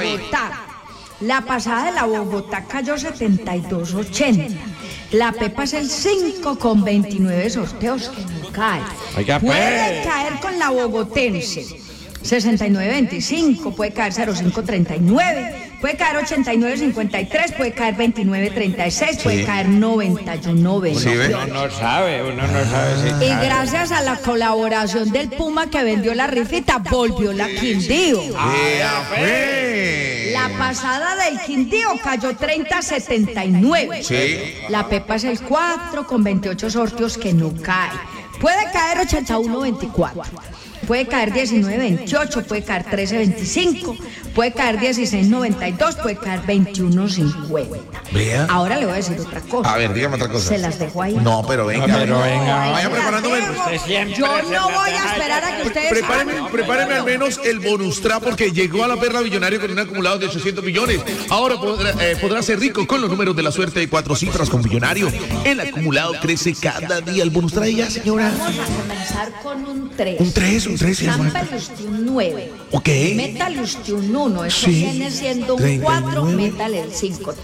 Bogotá. La pasada de la Bogotá cayó 72.80. La Pepa es el 5,29 sorteos que no cae. Oiga, pues. Puede caer con la bogotense. 69.25, puede caer 0,539, puede caer 89.53, puede caer 29.36, puede caer 91.20. Sí, uno no sabe si Y cae. gracias a la colaboración del Puma que vendió la rifita, volvió la Quindío. ¡Ea, pues! La pasada del Quindío cayó 30.79. Sí. La Pepa es el 4,28 sorteos que no cae. Puede caer 81.24. Puede caer 19.28, puede caer 13.25, puede caer 16.92, puede caer 21.50. Vea. Ahora le voy a decir otra cosa. A ver, dígame otra cosa. Se las dejo ahí. No, pero venga. Pero venga. Vaya preparándome. Usted siempre Yo se no la voy deja a esperar a que ustedes Prepáreme al menos el bonus trap porque llegó a la perla millonario con un acumulado de 800 millones. Ahora podrá ser rico con los números de la suerte de 4 cifras con millonario. El acumulado crece cada día. El bonus trap ya, señora. Vamos a comenzar con un 3. Un 3, señora. Zámpale usted un 9. Ok. Métale usted un 1. Eso Sí. viene siendo un 4. 39. Métale el 5.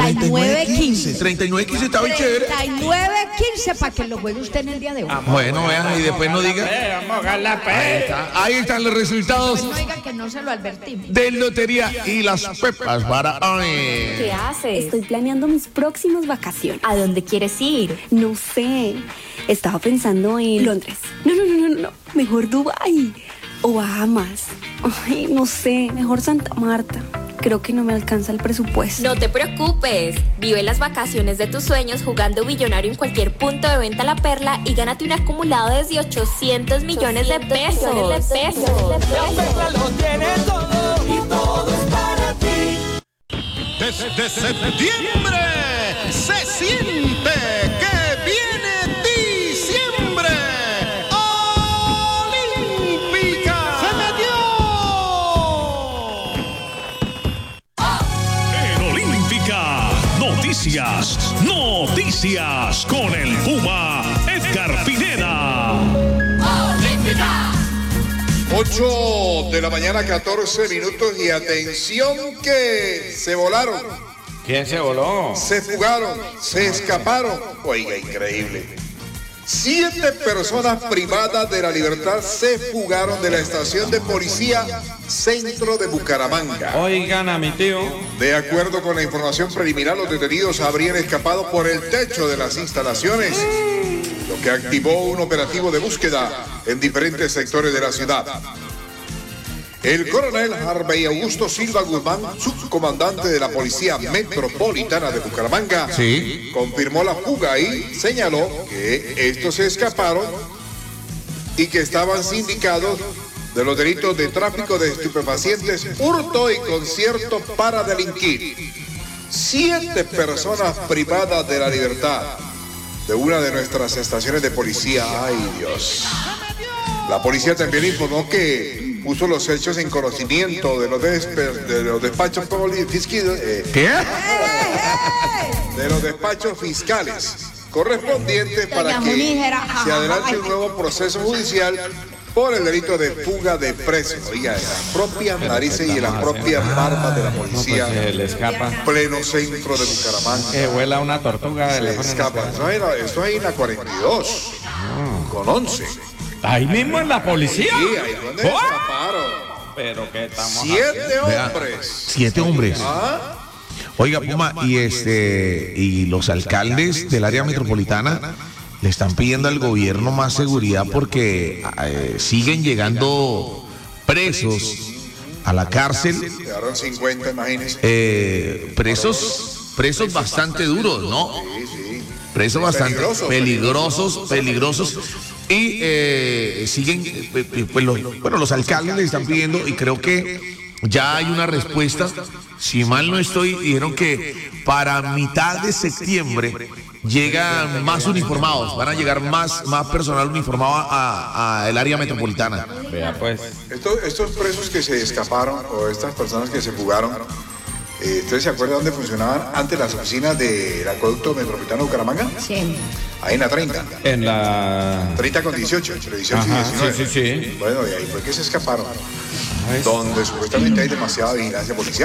39.15. 39.15 está bien chévere. 39.15 para que lo juegue usted en el día de hoy. Bueno, vean, y después no diga. Vamos a jugar la pe. Ahí están los resultados Pues no diga que no se lo advertimos. de Lotería y las Pepas para hoy. ¿Qué haces? Estoy planeando mis próximas vacaciones. ¿A dónde quieres ir? No sé. Estaba pensando en Londres. No. Mejor Dubái. O Bahamas. Ay, no sé. Mejor Santa Marta. Creo que no me alcanza el presupuesto. No te preocupes, vive las vacaciones de tus sueños jugando Billonario en cualquier punto de venta La Perla y gánate un acumulado desde 800 millones de pesos. La Perla lo tiene todo y todo es para ti. Desde septiembre se siente que viene diciembre. Olímpica se metió. En Olímpica, noticias con el Puma Edgar Pineda. 8 de la mañana, 14 minutos y atención que se volaron, ¿Quién se voló? se fugaron, se escaparon. Oiga, increíble. 7 personas privadas de la libertad se fugaron de la estación de policía Centro de Bucaramanga. Oigan a mi tío. De acuerdo con la información preliminar, los detenidos habrían escapado por el techo de las instalaciones, lo que activó un operativo de búsqueda en diferentes sectores de la ciudad. El coronel Harvey Augusto Silva Guzmán, subcomandante de la Policía Metropolitana de Bucaramanga, Sí. confirmó la fuga y señaló que estos se escaparon y que estaban sindicados de los delitos de tráfico de estupefacientes, hurto y concierto para delinquir. 7 personas privadas de la libertad de una de nuestras estaciones de policía. ¡Ay, Dios! La policía también informó que puso los hechos en conocimiento de los despachos ¿Qué? de los despachos fiscales correspondientes para Doña que Junígera, se adelante un nuevo proceso judicial por el delito de fuga de presos. Oiga, en las propias narices y en las propias barbas de la policía, Se le escapa. pleno centro de Bucaramanga. Que vuela una tortuga. Se le ponen escapa. Esto es en la 42, con 11. Ahí mismo en la policía. Sí, ahí es donde se escaparon. Pero que estamos 7 Vea, hombres. 7 hombres. ¿Ah? Oiga, Puma, y los alcaldes del área metropolitana le están pidiendo al gobierno más seguridad porque siguen llegando presos a la cárcel, Quedaron 50, imagínense. presos bastante duros, ¿no? Sí. Presos bastante Peligrosos. peligrosos. Y siguen, pues los alcaldes le están pidiendo y creo que ya hay una respuesta. Si mal no estoy, dijeron que para mitad de septiembre llegan más uniformados, van a llegar más personal uniformado a el área metropolitana. Vea pues. Estos presos que se escaparon o estas personas que se fugaron, ¿ustedes se acuerdan dónde funcionaban antes las oficinas del acueducto metropolitano de Bucaramanga? Sí. Ahí en la 30. En la... 30 con 18, entre 18 Ajá, y 19. sí. Bueno, y ahí fue que se escaparon. Ay, Donde supuestamente hay demasiada vigilancia policial.